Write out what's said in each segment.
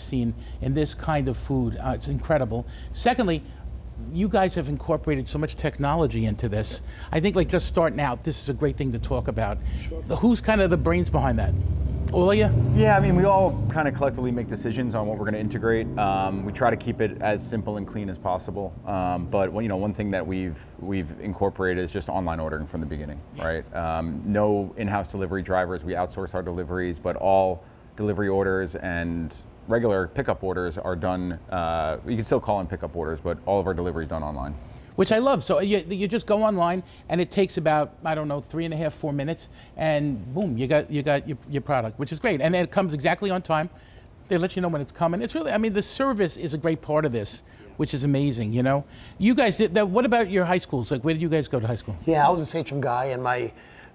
seen in this kind of food. It's incredible. Secondly, you guys have incorporated so much technology into this. I think like just starting out, this is a great thing to talk about. Who's kind of the brains behind that? All of you? Yeah, I mean, we all kind of collectively make decisions on what we're going to integrate. We try to keep it as simple and clean as possible. But one thing that we've incorporated is just online ordering from the beginning, right? No in-house delivery drivers. We outsource our deliveries, but all delivery orders and regular pickup orders are done. You can still call in pickup orders, but all of our delivery is done online. Which I love. So you just go online, and it takes about, I don't know, 3.5, 4 minutes, and boom, you got your product, which is great. And it comes exactly on time. They let you know when it's coming. It's really, I mean, the service is a great part of this, which is amazing. You know, you guys did that. What about your high schools? Like, where did you guys go to high school? Yeah, I was a Sachem guy, and my,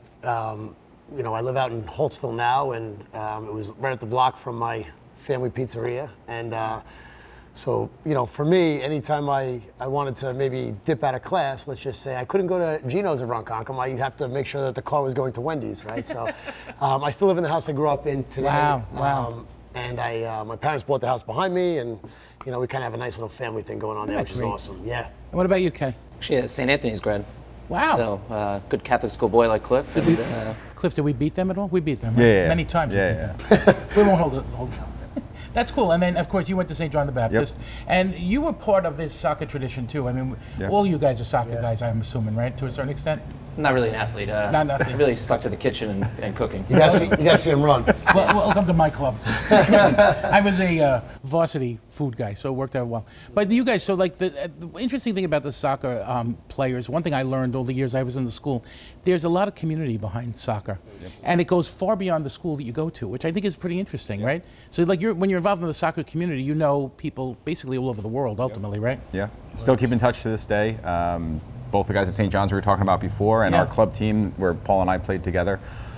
I live out in Holtzville now, and it was right at the block from my family pizzeria, and so for me, anytime I wanted to maybe dip out of class, let's just say I couldn't go to Gino's in Ronkonkoma, I'd have to make sure that the car was going to Wendy's, right? So I still live in the house I grew up in today. Wow. And my parents bought the house behind me, and we kind of have a nice little family thing going on there, which is awesome. Yeah. And what about you, Kay? Actually, a St. Anthony's grad. Wow. So good Catholic school boy like Cliff. Cliff, did we beat them at all? We beat them, right? Yeah. Many times. Yeah. We won't hold it. That's cool. And then, of course, you went to St. John the Baptist. Yep. And you were part of this soccer tradition, too. I mean, all you guys are soccer guys, I'm assuming, right? To a certain extent? Not really an athlete. Not an athlete. Really stuck to the kitchen and cooking. You gotta see him run. Welcome to my club. I was a varsity food guy, so it worked out well. But you guys, so like the interesting thing about the soccer players, one thing I learned all the years I was in the school, there's a lot of community behind soccer. Yep. And it goes far beyond the school that you go to, which I think is pretty interesting, right? So like when you're involved in the soccer community, you know people basically all over the world ultimately, right? Yeah, still keep in touch to this day. Both the guys at St. John's we were talking about before, and our club team where Paul and I played together.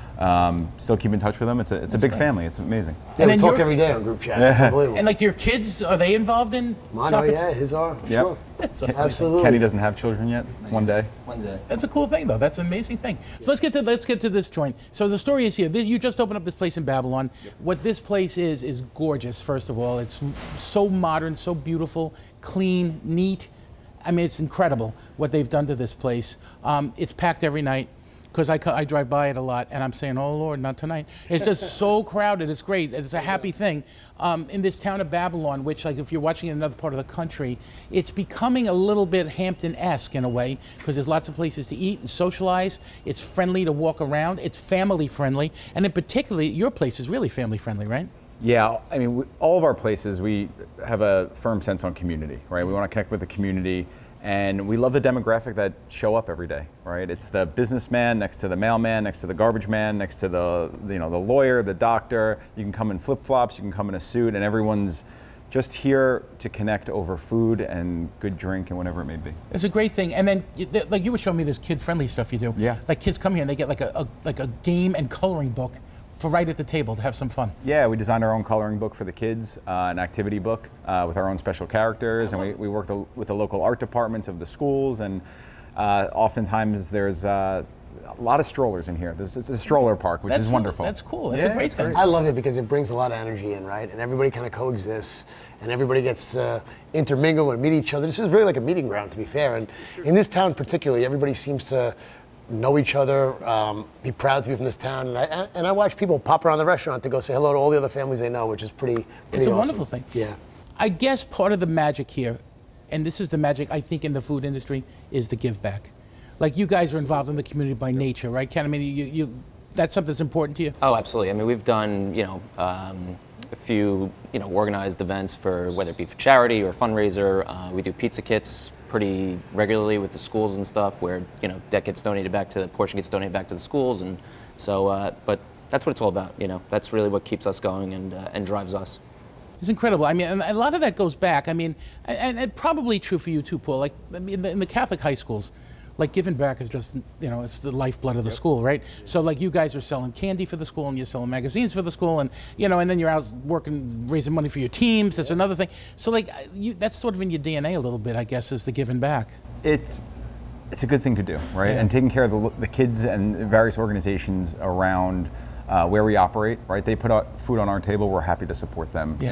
Still keep in touch with them. It's a big family. It's amazing. Yeah, we talk every day on group chat. It's unbelievable. And like your kids, are they involved in soccer? Yeah, his are. Yep. Sure. Absolutely. Kenny doesn't have children yet. One day. That's a cool thing, though. That's an amazing thing. So let's get to this joint. So the story is here. You just opened up this place in Babylon. Yep. What this place is gorgeous. First of all, it's so modern, so beautiful, clean, neat. I mean, it's incredible what they've done to this place. It's packed every night because I drive by it a lot, and I'm saying, oh, Lord, not tonight. It's just so crowded. It's great. It's a happy thing. In this town of Babylon, which, like, if you're watching in another part of the country, it's becoming a little bit Hampton-esque in a way because there's lots of places to eat and socialize. It's friendly to walk around. It's family-friendly. And in particular, your place is really family-friendly, right? Yeah, I mean, all of our places, we have a firm sense on community, right? We want to connect with the community, and we love the demographic that show up every day, right? It's the businessman next to the mailman, next to the garbage man, next to the the lawyer, the doctor. You can come in flip-flops, you can come in a suit, and everyone's just here to connect over food and good drink and whatever it may be. It's a great thing. And then, like you were showing me this kid-friendly stuff you do. Yeah. Like kids come here and they get like a game and coloring book for right at the table to have some fun. Yeah, we designed our own coloring book for the kids, an activity book with our own special characters, and we work with the local art departments of the schools, and oftentimes there's a lot of strollers in here. It's a stroller park, which is wonderful. That's cool. That's a great thing. I love it because it brings a lot of energy in, right? And everybody kind of coexists, and everybody gets to intermingle and meet each other. This is really like a meeting ground, to be fair. And in this town particularly, everybody seems to know each other, be proud to be from this town, and I watch people pop around the restaurant to go say hello to all the other families they know, which is pretty It's a awesome. wonderful thing. Yeah. I guess part of the magic here, and this is the magic I think in the food industry, is the give back. Like you guys are involved in the community by nature, right, Ken? I mean, you that's something that's important to you. Oh, absolutely. I mean, we've done a few organized events for whether it be for charity or fundraiser. We do pizza kits pretty regularly with the schools and stuff, where that gets donated back to the portion gets donated back to the schools, and so. But that's what it's all about. That's really what keeps us going and drives us. It's incredible. I mean, and a lot of that goes back. I mean, and probably true for you too, Paul. Like in the Catholic high schools, like giving back is just, it's the lifeblood of the school, right? So like you guys are selling candy for the school and you're selling magazines for the school, and and then you're out working, raising money for your teams. That's another thing. So like that's sort of in your DNA a little bit, I guess, is the giving back. It's a good thing to do, right? Yeah. And taking care of the kids and various organizations around where we operate, right? They put out food on our table. We're happy to support them. Yeah.